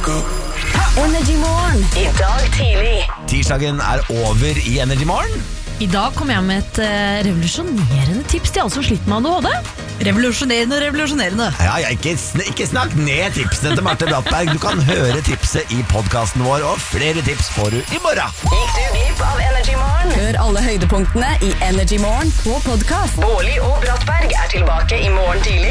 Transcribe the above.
Energy Morgen. I dag tidlig. Tirsdagen over i Energy Morgen. I dag kommer jeg med et revolusjonerende tips til alle som sliter med ADHD. Revolusjonerende. Ja, ikke snakk ned tipsene til Marte Brattberg. Du kan høre tipset i podcasten vår, og flere tips får du i morgen. Gikk du glipp av Energy Morgen? Hør alle høydepunktene i Energy Morgen på podcast. Bårli og Brattberg er tilbake i morgen tidlig.